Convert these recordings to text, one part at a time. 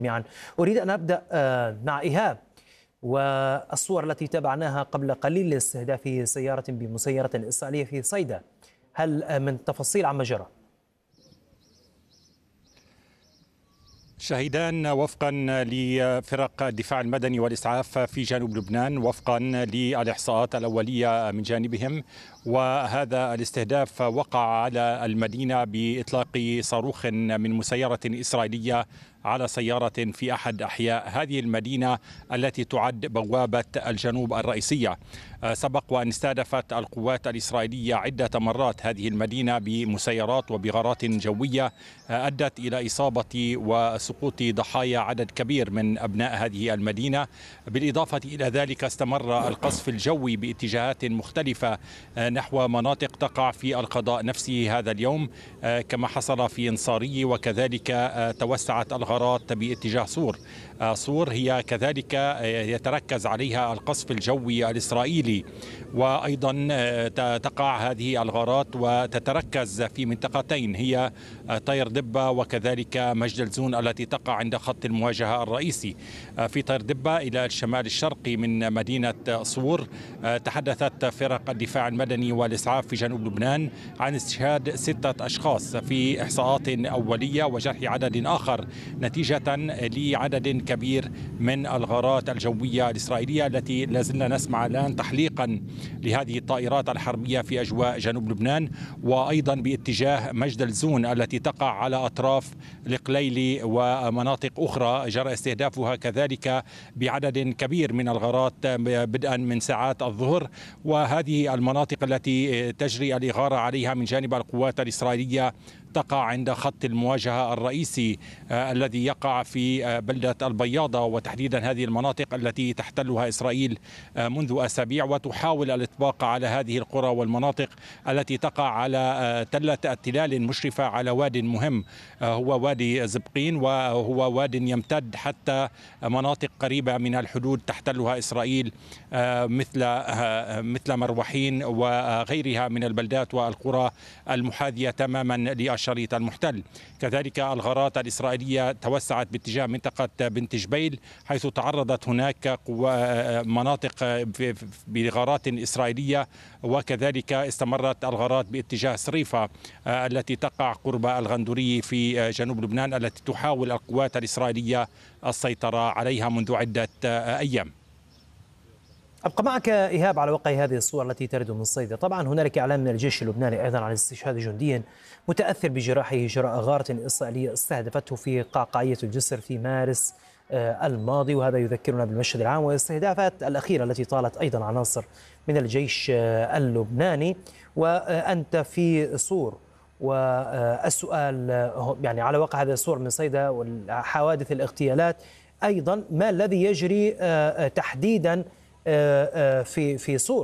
جميعا. أريد أن أبدأ مع إيهاب والصور التي تابعناها قبل قليل لاستهداف سيارة بمسيرة إسرائيلية في صيدا. هل من تفاصيل عما جرى؟ شهدان وفقا لفرق الدفاع المدني والإسعاف في جنوب لبنان، وفقا للإحصاءات الأولية من جانبهم، وهذا الاستهداف وقع على المدينة بإطلاق صاروخ من مسيرة إسرائيلية على سيارة في أحد أحياء هذه المدينة التي تعد بوابة الجنوب الرئيسية. سبق وأن استهدفت القوات الإسرائيلية عدة مرات هذه المدينة بمسيرات وبغارات جوية أدت إلى إصابة وسقوط ضحايا عدد كبير من أبناء هذه المدينة. بالإضافة إلى ذلك استمر القصف الجوي باتجاهات مختلفة نحو مناطق تقع في القضاء نفسه هذا اليوم، كما حصل في انصاري، وكذلك توسعت الغارات باتجاه صور. صور هي كذلك يتركز عليها القصف الجوي الإسرائيلي، وأيضا تقع هذه الغارات وتتركز في منطقتين هي طير دبة وكذلك مجدلزون التي تقع عند خط المواجهة الرئيسي. في طير دبة إلى الشمال الشرقي من مدينة صور تحدثت فرق الدفاع المدني والإسعاف في جنوب لبنان عن استشهاد 6 أشخاص في إحصاءات أولية وجرح عدد آخر نتيجة لعدد كبير من الغارات الجوية الإسرائيلية التي لازلنا نسمع الآن تحليقا لهذه الطائرات الحربية في أجواء جنوب لبنان، وأيضا باتجاه مجدلزون التي تقع على أطراف القليلي ومناطق أخرى جرى استهدافها كذلك بعدد كبير من الغارات بدءا من ساعات الظهر. وهذه المناطق التي تجري الإغارة عليها من جانب القوات الإسرائيلية تقع عند خط المواجهة الرئيسي الذي يقع في بلدة البياضة، وتحديدا هذه المناطق التي تحتلها إسرائيل منذ أسابيع، وتحاول الإطباق على هذه القرى والمناطق التي تقع على تلة التلال مشرفة على واد مهم هو وادي زبقين، وهو واد يمتد حتى مناطق قريبة من الحدود تحتلها إسرائيل مثل مروحين وغيرها من البلدات والقرى المحاذية تماما للشريط المحتل. كذلك الغارات الإسرائيلية توسعت باتجاه منطقة بنت جبيل، حيث تعرضت هناك مناطق بغارات إسرائيلية، وكذلك استمرت الغارات باتجاه صريفة التي تقع قرب الغندوري في جنوب لبنان، التي تحاول القوات الإسرائيلية السيطرة عليها منذ عدة أيام. أبقى معك إيهاب على وقع هذه الصور التي ترد من صيدا. طبعا هنالك إعلان من الجيش اللبناني أيضا عن استشهاد جندي متأثر بجراحه جراء غارة إسرائيلية استهدفته في قعقاعية الجسر في مارس الماضي، وهذا يذكرنا بالمشهد العام والاستهدافات الأخيرة التي طالت أيضا عناصر من الجيش اللبناني. وأنت في صور، والسؤال يعني على وقع هذه الصور من صيدا وحوادث الاغتيالات أيضا، ما الذي يجري تحديدا في صور؟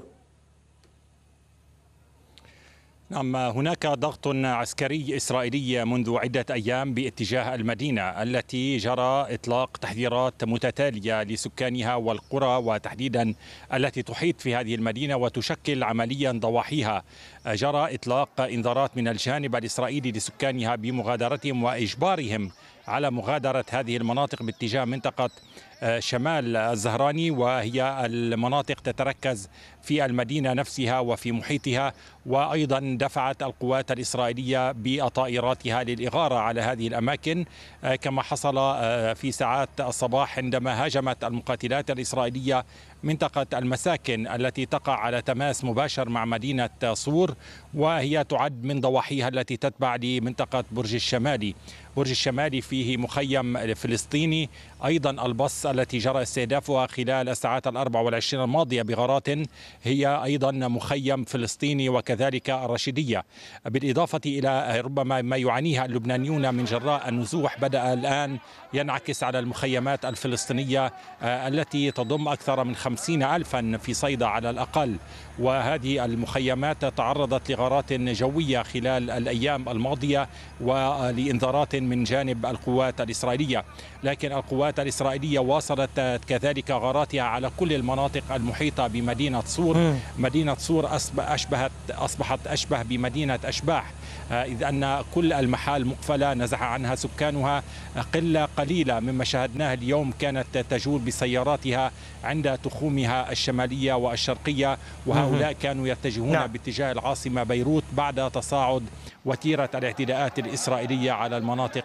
نعم، هناك ضغط عسكري إسرائيلي منذ عدة أيام باتجاه المدينة التي جرى إطلاق تحذيرات متتالية لسكانها والقرى، وتحديدا التي تحيط في هذه المدينة وتشكل عمليا ضواحيها. جرى إطلاق إنذارات من الجانب الإسرائيلي لسكانها بمغادرتهم وإجبارهم على مغادرة هذه المناطق باتجاه منطقة شمال الزهراني، وهي المناطق تتركز في المدينة نفسها وفي محيطها. وأيضا دفعت القوات الإسرائيلية بطائراتها للإغارة على هذه الأماكن، كما حصل في ساعات الصباح عندما هاجمت المقاتلات الإسرائيلية منطقة المساكن التي تقع على تماس مباشر مع مدينة صور، وهي تعد من ضواحيها التي تتبع لمنطقة برج الشمالي. برج الشمالي فيه مخيم فلسطيني، أيضا البص التي جرى استهدافها خلال الساعات 24 الماضية بغارات هي أيضا مخيم فلسطيني، وكذلك الرشيدية. بالإضافة إلى ربما ما يعانيها اللبنانيون من جراء النزوح بدأ الآن ينعكس على المخيمات الفلسطينية التي تضم أكثر من 50,000 في صيدا على الأقل. وهذه المخيمات تعرضت لغارات جوية خلال الأيام الماضية ولإنذارات من جانب القوات الإسرائيلية، لكن القوات الإسرائيلية واصلت كذلك غاراتها على كل المناطق المحيطة بمدينة صور. مدينة صور أصبحت أشبه بمدينة أشباح، إذ أن كل المحال مقفلة نزح عنها سكانها. قلة قليلة مما شاهدناه اليوم كانت تجول بسياراتها عند تخومها الشمالية والشرقية، وهؤلاء كانوا يتجهون باتجاه العاصمة بيروت بعد تصاعد وتيرة الاعتداءات الإسرائيلية على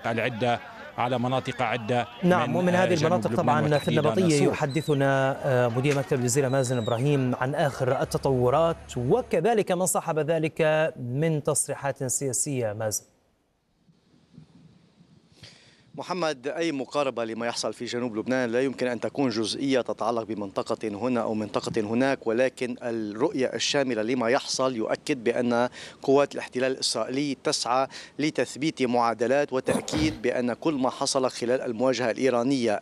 مناطق عدة. نعم، ومن هذه المناطق طبعا في النبطية يحدثنا مدير مكتب الجزيرة مازن إبراهيم عن آخر التطورات وكذلك ما صاحب ذلك من تصريحات سياسية. مازن. محمد، أي مقاربة لما يحصل في جنوب لبنان لا يمكن أن تكون جزئية تتعلق بمنطقة هنا أو منطقة هناك، ولكن الرؤية الشاملة لما يحصل يؤكد بأن قوات الاحتلال الإسرائيلي تسعى لتثبيت معادلات وتأكيد بأن كل ما حصل خلال المواجهة الإيرانية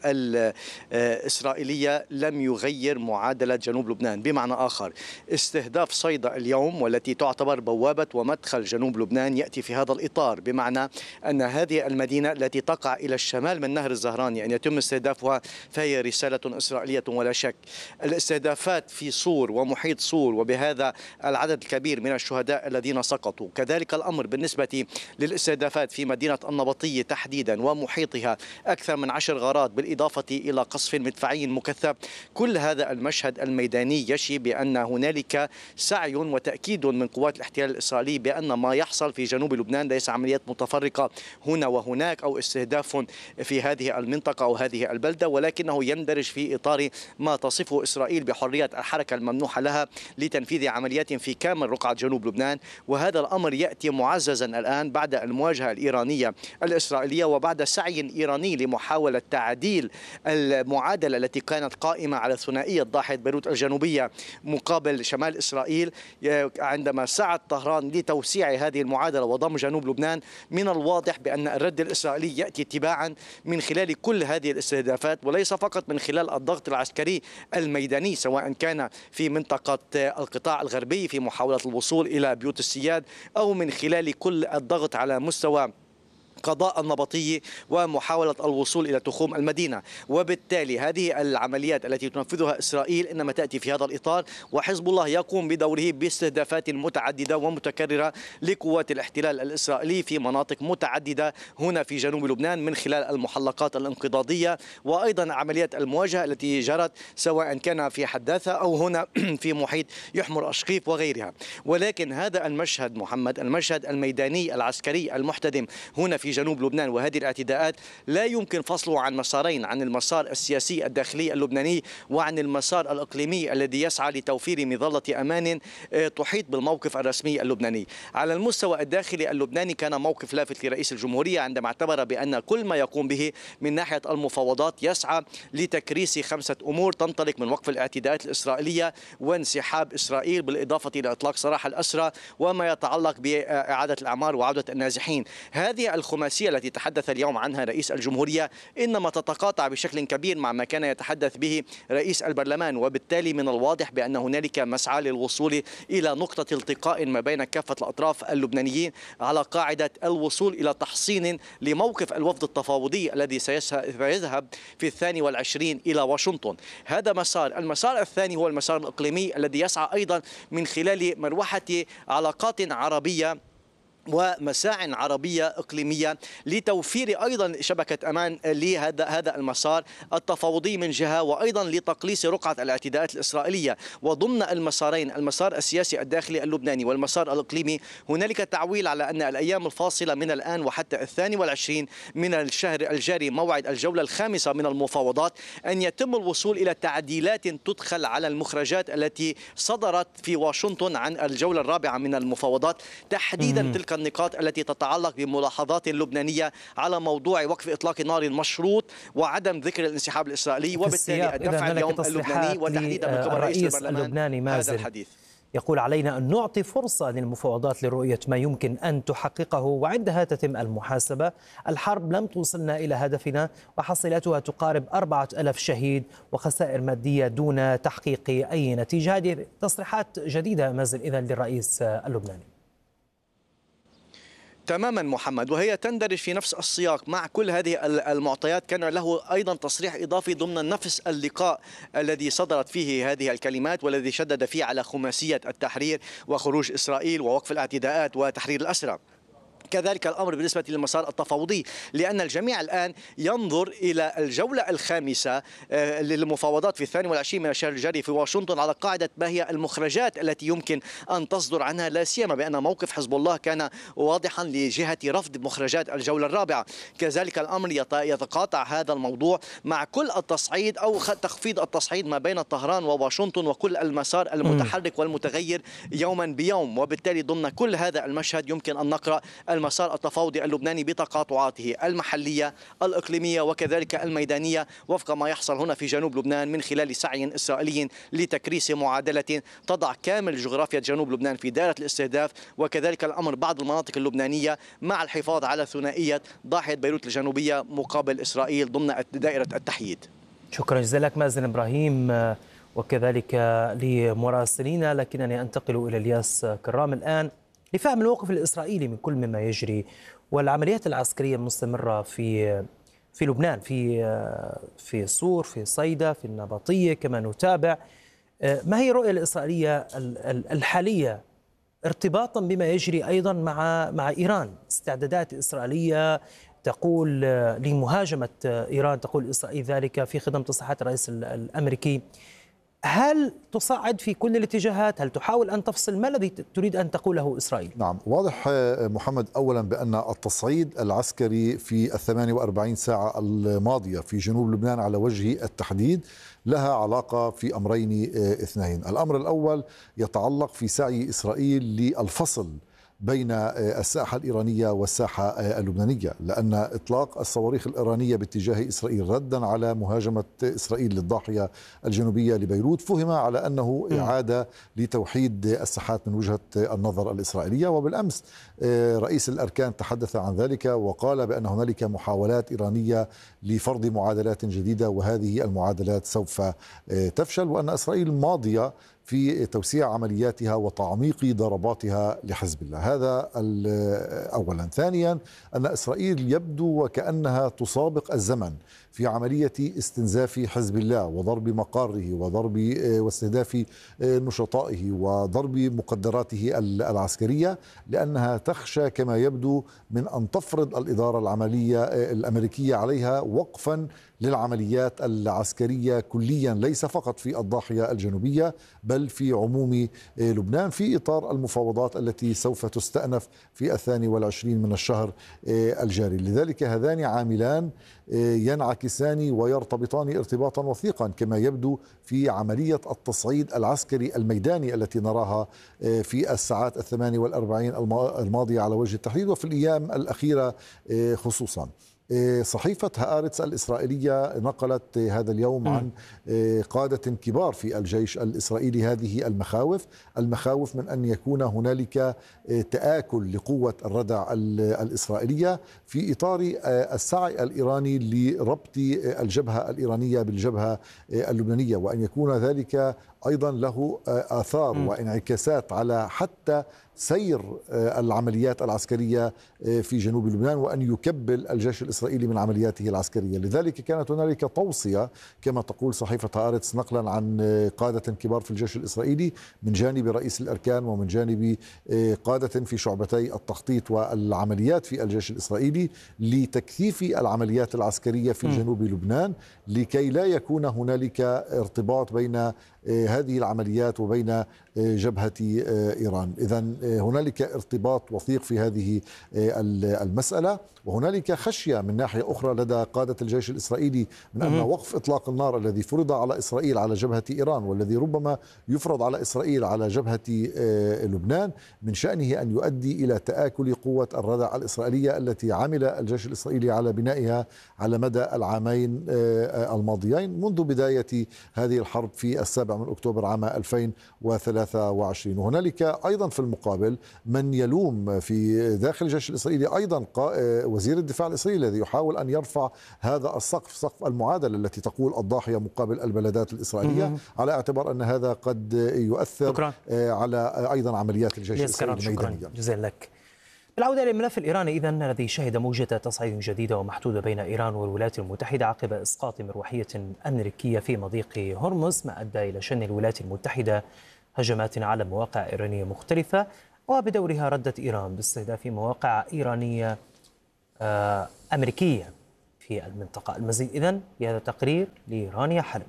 الإسرائيلية لم يغير معادلة جنوب لبنان. بمعنى آخر، استهداف صيدا اليوم والتي تعتبر بوابة ومدخل جنوب لبنان يأتي في هذا الإطار، بمعنى أن هذه المدينة التي تقع إلى الشمال من نهر الزهراني أن يتم استهدافها فهي رسالة إسرائيلية ولا شك. الاستهدافات في صور ومحيط صور وبهذا العدد الكبير من الشهداء الذين سقطوا، كذلك الأمر بالنسبة للاستهدافات في مدينة النبطية تحديدا ومحيطها، أكثر من 10 غارات بالإضافة إلى قصف مدفعي مكثف. كل هذا المشهد الميداني يشي بأن هنالك سعي وتأكيد من قوات الاحتلال الإسرائيلي بأن ما يحصل في جنوب لبنان ليس عمليات متفرقة هنا وهناك أو استهداف في هذه المنطقة أو هذه البلدة، ولكنه يندرج في إطار ما تصفه إسرائيل بحرية الحركة الممنوحة لها لتنفيذ عمليات في كامل رقعة جنوب لبنان. وهذا الأمر يأتي معززا الآن بعد المواجهة الإيرانية الإسرائيلية وبعد سعي إيراني لمحاولة تعديل المعادلة التي كانت قائمة على ثنائية ضاحية بيروت الجنوبية مقابل شمال إسرائيل. عندما سعت طهران لتوسيع هذه المعادلة وضم جنوب لبنان، من الواضح بأن الرد الإسرائيلي يأتي اتباعا من خلال كل هذه الاستهدافات، وليس فقط من خلال الضغط العسكري الميداني سواء كان في منطقة القطاع الغربي في محاولة الوصول إلى بيوت السياد، أو من خلال كل الضغط على مستوى قضاء النبطية ومحاولة الوصول إلى تخوم المدينة. وبالتالي هذه العمليات التي تنفذها إسرائيل إنما تأتي في هذا الإطار، وحزب الله يقوم بدوره باستهدافات متعددة ومتكررة لقوات الاحتلال الإسرائيلي في مناطق متعددة هنا في جنوب لبنان من خلال المحلقات الانقضاضية، وأيضا عمليات المواجهة التي جرت سواء كان في حداثة أو هنا في محيط يحمر أشقيف وغيرها. ولكن هذا المشهد محمد، المشهد الميداني العسكري المحتدم هنا في جنوب لبنان وهذه الاعتداءات لا يمكن فصله عن مسارين، عن المسار السياسي الداخلي اللبناني وعن المسار الإقليمي الذي يسعى لتوفير مظلة أمان تحيط بالموقف الرسمي اللبناني. على المستوى الداخلي اللبناني كان موقف لافت لرئيس الجمهورية عندما اعتبر بأن كل ما يقوم به من ناحية المفاوضات يسعى لتكريس 5 أمور تنطلق من وقف الاعتداءات الإسرائيلية وانسحاب إسرائيل بالإضافة إلى إطلاق سراح الأسرى وما يتعلق بإعادة الأعمار وعودة النازحين. هذه الخماسية التي تحدث اليوم عنها رئيس الجمهورية إنما تتقاطع بشكل كبير مع ما كان يتحدث به رئيس البرلمان، وبالتالي من الواضح بأن هنالك مسعى للوصول إلى نقطة التقاء ما بين كافة الأطراف اللبنانيين على قاعدة الوصول إلى تحصين لموقف الوفد التفاوضي الذي سيذهب في 22 إلى واشنطن. هذا مسار. المسار الثاني هو المسار الإقليمي الذي يسعى أيضا من خلال مروحة علاقات عربية ومساع عربية إقليمية لتوفير أيضا شبكة أمان لهذا المسار التفاوضي من جهة، وأيضا لتقليص رقعة الاعتداءات الإسرائيلية. وضمن المسارين، المسار السياسي الداخلي اللبناني والمسار الإقليمي، هنالك تعويل على أن الأيام الفاصلة من الآن وحتى 22 من الشهر الجاري موعد الجولة الخامسة من المفاوضات أن يتم الوصول إلى تعديلات تدخل على المخرجات التي صدرت في واشنطن عن الجولة الرابعة من المفاوضات، تحديدا تلك النقاط التي تتعلق بملاحظات لبنانية على موضوع وقف إطلاق نار مشروط وعدم ذكر الانسحاب الإسرائيلي، وبالتالي الدفع اليوم اللبناني وتحديدا من قبل رئيس البرلمان اللبناني مازن. هذا الحديث. يقول علينا أن نعطي فرصة للمفاوضات لرؤية ما يمكن أن تحققه وعندها تتم المحاسبة. الحرب لم توصلنا إلى هدفنا وحصيلتها تقارب 4000 شهيد وخسائر مادية دون تحقيق أي نتيجة. هذه تصريحات جديدة مازن إذن للرئيس اللبناني. تماما محمد، وهي تندرج في نفس السياق مع كل هذه المعطيات. كان له أيضا تصريح إضافي ضمن نفس اللقاء الذي صدرت فيه هذه الكلمات، والذي شدد فيه على خماسية التحرير وخروج إسرائيل ووقف الاعتداءات وتحرير الأسرى. كذلك الأمر بالنسبة للمسار التفاوضي، لأن الجميع الآن ينظر إلى الجولة الخامسة للمفاوضات في 22 من الشهر الجاري في واشنطن على قاعدة ما هي المخرجات التي يمكن أن تصدر عنها، لا سيما بأن موقف حزب الله كان واضحا لجهة رفض مخرجات الجولة الرابعة. كذلك الأمر يتقاطع هذا الموضوع مع كل التصعيد أو تخفيض التصعيد ما بين طهران وواشنطن وكل المسار المتحرك والمتغير يوما بيوم. وبالتالي ضمن كل هذا المشهد يمكن أن نقرأ المسار التفاوضي اللبناني بتقاطعاته المحلية الإقليمية وكذلك الميدانية، وفق ما يحصل هنا في جنوب لبنان من خلال سعي إسرائيلي لتكريس معادلة تضع كامل جغرافيا جنوب لبنان في دائرة الاستهداف، وكذلك الأمر بعض المناطق اللبنانية مع الحفاظ على ثنائية ضاحية بيروت الجنوبية مقابل إسرائيل ضمن دائرة التحييد. شكرا جزيلا لك مازن إبراهيم وكذلك لمراسلينا. لكنني أنتقل إلى الياس كرام الآن لفهم الموقف الإسرائيلي من كل مما يجري والعمليات العسكرية المستمرة في لبنان، في صور، في صيدا، في النبطية كما نتابع. ما هي الرؤية الإسرائيلية الحالية ارتباطا بما يجري أيضا مع إيران؟ استعدادات إسرائيلية تقول لمهاجمة إيران، تقول إسرائيل ذلك في خدمة تصريحات الرئيس الأمريكي. هل تصعد في كل الاتجاهات؟ هل تحاول أن تفصل؟ ما الذي تريد أن تقوله إسرائيل؟ نعم، واضح محمد أولا بأن التصعيد العسكري في 48 ساعة الماضية في جنوب لبنان على وجه التحديد لها علاقة في أمرين اثنين. الأمر الأول يتعلق في سعي إسرائيل للفصل بين الساحة الإيرانية والساحة اللبنانية، لأن إطلاق الصواريخ الإيرانية باتجاه إسرائيل ردا على مهاجمة إسرائيل للضاحية الجنوبية لبيروت فهم على أنه إعادة لتوحيد الساحات من وجهة النظر الإسرائيلية. وبالأمس رئيس الأركان تحدث عن ذلك وقال بأن هنالك محاولات إيرانية لفرض معادلات جديدة، وهذه المعادلات سوف تفشل، وأن إسرائيل ماضية في توسيع عملياتها وتعميق ضرباتها لحزب الله. هذا أولا. ثانيا أن إسرائيل يبدو وكأنها تسابق الزمن في عملية استنزاف حزب الله وضرب مقاره وضرب واستهداف نشطائه وضرب مقدراته العسكرية، لأنها تخشى كما يبدو من أن تفرض الإدارة العملية الأمريكية عليها وقفا للعمليات العسكرية كليا، ليس فقط في الضاحية الجنوبية بل في عموم لبنان، في إطار المفاوضات التي سوف تستأنف في 22 من الشهر الجاري. لذلك هذان عاملان ينعكسان ويرتبطان ارتباطا وثيقا كما يبدو في عملية التصعيد العسكري الميداني التي نراها في الساعات 48 الماضية على وجه التحديد وفي الأيام الأخيرة خصوصا. صحيفة هآرتس الإسرائيلية نقلت هذا اليوم عن قادة كبار في الجيش الإسرائيلي هذه المخاوف من أن يكون هنالك تآكل لقوة الردع الإسرائيلية في إطار السعي الإيراني لربط الجبهة الإيرانية بالجبهة اللبنانية، وأن يكون ذلك أيضا له آثار وانعكاسات على حتى سير العمليات العسكرية في جنوب لبنان، وأن يكبل الجيش الإسرائيلي من عملياته العسكرية. لذلك كانت هنالك توصية كما تقول صحيفة هآرتس نقلا عن قادة كبار في الجيش الإسرائيلي من جانب رئيس الأركان ومن جانب قادة في شعبتي التخطيط والعمليات في الجيش الإسرائيلي لتكثيف العمليات العسكرية في جنوب لبنان لكي لا يكون هنالك ارتباط بين هذه العمليات وبين جبهة إيران. إذن هنالك ارتباط وثيق في هذه المسألة، وهنالك خشية من ناحية أخرى لدى قادة الجيش الإسرائيلي من أن وقف إطلاق النار الذي فرض على إسرائيل على جبهة إيران والذي ربما يفرض على إسرائيل على جبهة لبنان من شأنه أن يؤدي إلى تآكل قوة الردع الإسرائيلية التي عمل الجيش الإسرائيلي على بنائها على مدى العامين الماضيين منذ بداية هذه الحرب في 7 7 من أكتوبر عام 2023. وهنالك أيضا في المقابل من يلوم في داخل الجيش الإسرائيلي أيضا وزير الدفاع الإسرائيلي الذي يحاول أن يرفع هذا السقف، سقف المعادلة التي تقول الضاحية مقابل البلدات الإسرائيلية، على اعتبار أن هذا قد يؤثر على أيضا عمليات الجيش الإسرائيلي ميدانيا. جزيلا لك. بالعودة إلى الملف الإيراني إذن الذي شهد موجة تصعيد جديدة ومحدودة بين إيران والولايات المتحدة عقب إسقاط مروحية أمريكية في مضيق هرمز، ما أدى إلى شن الولايات المتحدة هجمات على مواقع إيرانية مختلفة، وبدورها ردت إيران باستهداف مواقع إيرانية أمريكية في المنطقة. المزيد إذن بهذا التقرير لرانيا حلبي.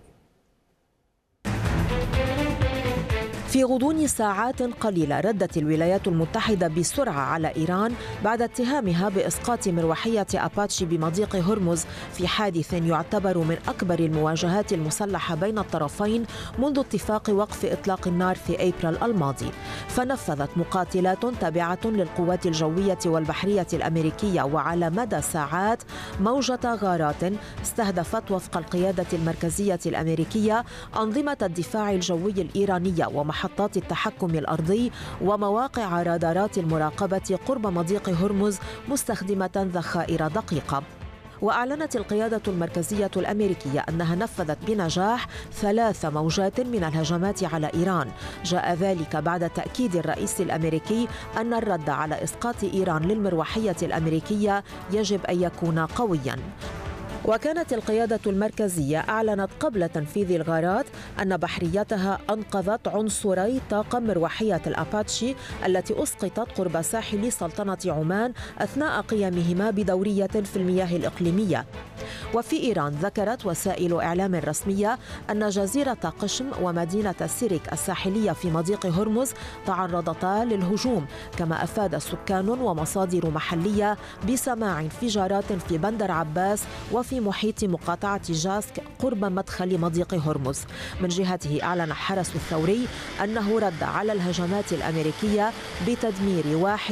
في غضون ساعات قليلة ردت الولايات المتحدة بسرعة على إيران بعد اتهامها بإسقاط مروحية أباتشي بمضيق هرمز في حادث يعتبر من أكبر المواجهات المسلحة بين الطرفين منذ اتفاق وقف إطلاق النار في أبريل الماضي. فنفذت مقاتلات تابعة للقوات الجوية والبحرية الأمريكية وعلى مدى ساعات موجة غارات استهدفت وفق القيادة المركزية الأمريكية أنظمة الدفاع الجوي الإيرانية ومحطات التحكم الأرضي ومواقع رادارات المراقبة قرب مضيق هرمز مستخدمة ذخائر دقيقة. وأعلنت القيادة المركزية الأمريكية أنها نفذت بنجاح 3 موجات من الهجمات على إيران. جاء ذلك بعد تأكيد الرئيس الأمريكي أن الرد على إسقاط إيران للمروحية الأمريكية يجب أن يكون قوياً. وكانت القيادة المركزية أعلنت قبل تنفيذ الغارات أن بحريتها أنقذت عنصري طاقم مروحية الأباتشي التي أسقطت قرب ساحل سلطنة عمان أثناء قيامهما بدورية في المياه الإقليمية. وفي إيران ذكرت وسائل إعلام رسمية أن جزيرة قشم ومدينة سيريك الساحلية في مضيق هرمز تعرضتا للهجوم، كما أفاد سكان ومصادر محلية بسماع انفجارات في بندر عباس وفي محيط مقاطعة جاسك قرب مدخل مضيق هرمز. من جهته أعلن حرس الثوري أنه رد على الهجمات الأمريكية بتدمير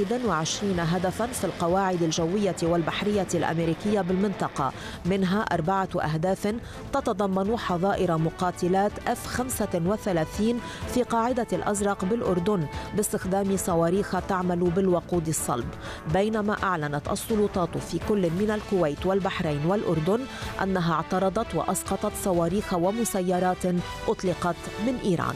21 هدفا في القواعد الجوية والبحرية الأمريكية بالمنطقة، منها 4 أهداف تتضمن حظائر مقاتلات F-35 في قاعدة الأزرق بالأردن باستخدام صواريخ تعمل بالوقود الصلب. بينما أعلنت السلطات في كل من الكويت والبحرين والأردن أنها اعترضت وأسقطت صواريخ ومسيرات أطلقت من إيران.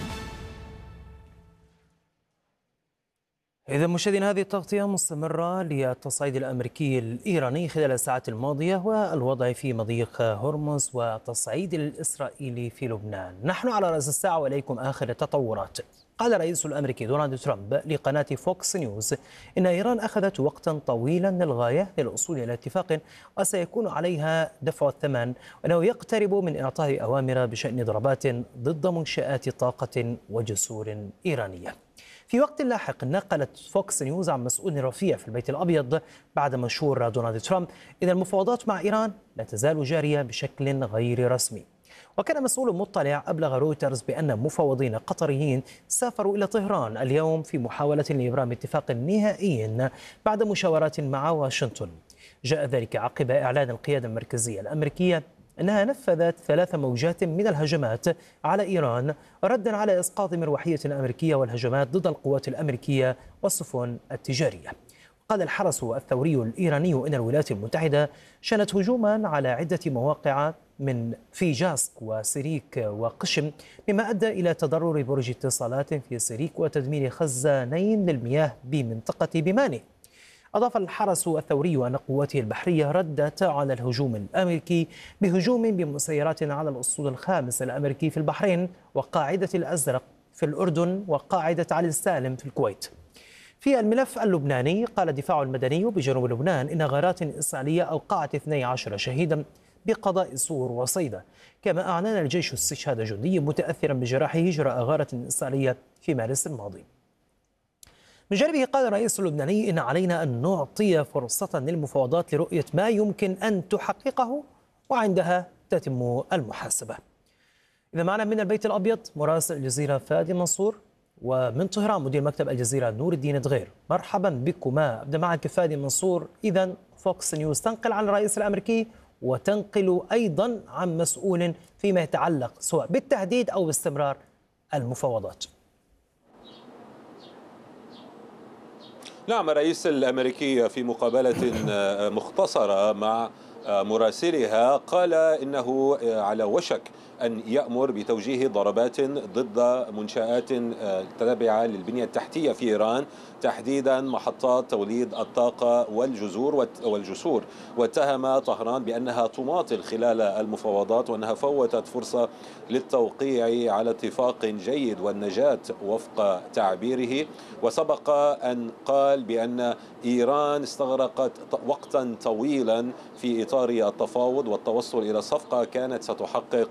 إذا مشاهدينا، هذه التغطية مستمرة للتصعيد الأمريكي الإيراني خلال الساعات الماضية والوضع في مضيق هرمز والتصعيد الإسرائيلي في لبنان. نحن على رأس الساعة وإليكم آخر التطورات. قال الرئيس الأمريكي دونالد ترامب لقناة فوكس نيوز إن إيران أخذت وقتا طويلا للغاية للوصول إلى اتفاق وسيكون عليها دفع الثمن، وأنه يقترب من إعطاء أوامر بشأن ضربات ضد منشآت طاقة وجسور إيرانية. في وقت لاحق نقلت فوكس نيوز عن مسؤول رفيع في البيت الأبيض بعد منشور دونالد ترامب إن المفاوضات مع إيران لا تزال جارية بشكل غير رسمي. وكان مسؤول مطلع أبلغ رويترز بأن مفاوضين قطريين سافروا إلى طهران اليوم في محاولة لإبرام اتفاق نهائي بعد مشاورات مع واشنطن. جاء ذلك عقب إعلان القيادة المركزية الأمريكية أنها نفذت 3 موجات من الهجمات على إيران ردا على إسقاط مروحية أمريكية والهجمات ضد القوات الأمريكية والسفن التجارية. قال الحرس الثوري الإيراني إن الولايات المتحدة شنت هجوما على عدة مواقع من في جاسك وسيريك وقشم، مما أدى إلى تضرر برج اتصالات في سيريك وتدمير خزانين للمياه بمنطقة بيماني. أضاف الحرس الثوري أن قواته البحرية ردت على الهجوم الأمريكي بهجوم بمسيرات على الأسطول الخامس الأمريكي في البحرين وقاعدة الأزرق في الأردن وقاعدة علي السالم في الكويت. في الملف اللبناني قال الدفاع المدني بجنوب لبنان إن غارات إسرائيلية أوقعت 12 شهيدا بقضاء صور وصيدا، كما أعلن الجيش استشهاد جندي متأثرا بجراحه جراء غارة إسرائيلية في مارس الماضي. من جانبه قال الرئيس اللبناني إن علينا أن نعطي فرصة للمفاوضات لرؤية ما يمكن أن تحققه وعندها تتم المحاسبة. إذا معنا من البيت الأبيض مراسل الجزيرة فادي منصور، ومن طهران مدير مكتب الجزيرة نور الدين دغير. مرحبا بكما. أبدأ معك فادي منصور. إذا فوكس نيوز تنقل عن الرئيس الأمريكي وتنقل أيضا عن مسؤول فيما يتعلق سواء بالتهديد أو باستمرار المفاوضات. نعم، الرئيس الأمريكي في مقابلة مختصرة مع مراسلها قال إنه على وشك أن يأمر بتوجيه ضربات ضد منشآت تابعة للبنية التحتية في إيران، تحديدا محطات توليد الطاقة والجسور، واتهم طهران بأنها تماطل خلال المفاوضات وأنها فوتت فرصة للتوقيع على اتفاق جيد والنجاة وفق تعبيره. وسبق أن قال بأن إيران استغرقت وقتا طويلا في إطار التفاوض والتوصل إلى صفقة كانت ستحقق